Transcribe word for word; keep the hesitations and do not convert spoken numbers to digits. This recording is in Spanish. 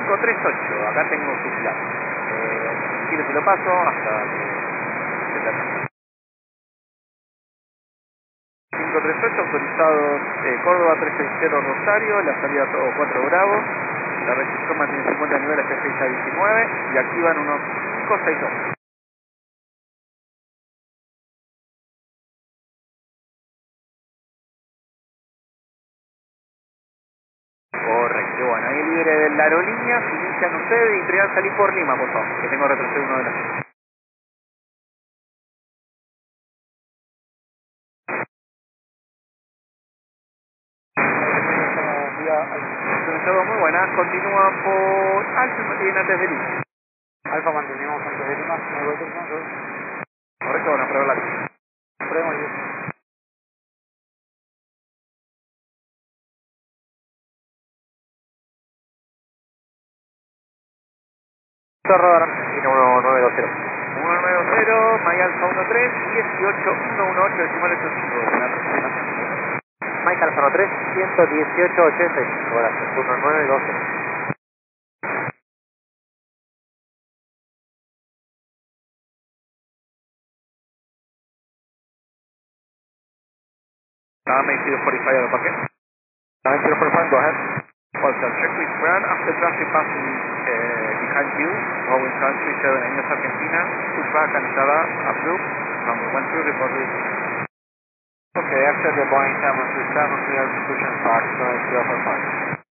cinco tres ocho, acá tengo su plan. Eh, si quiere se lo paso hasta que se termine. cinco tres ocho, autorizado eh, Córdoba trescientos sesenta Rosario, la salida todo cuatro Bravo, la restricción mantiene cincuenta niveles F seis a diecinueve y activan unos cinco seis dos. Correcto, bueno, ahí libre de la aerolínea, se inician ustedes y traigan salir por Lima, por favor, que tengo retroceso uno de los... Todo muy buenas, continúan por Alfa y mantienen antes de Lima. Alfa mantenemos antes de Lima, me voy por nosotros. Correcto, bueno, prueba la... Prueba yo. Radar, uno nueve dos cero. uno nueve dos cero, Mike Alfa uno tres, dieciocho uno uno ocho, decimal ocho cinco. Una presentación. Mike Alfa uno tres, ciento dieciocho ochenta y cinco, gracias. uno nueve dos cero. Nada, me decido cuarenta y cinco de paquete. nine zero four five, go ahead. Also, check with brand after traffic passing uh, behind you, going to three seven Años Argentina, pushback and Sada approved, from one two reported. Okay, after the Boeing seven three seven, we are pushing back to zero four five.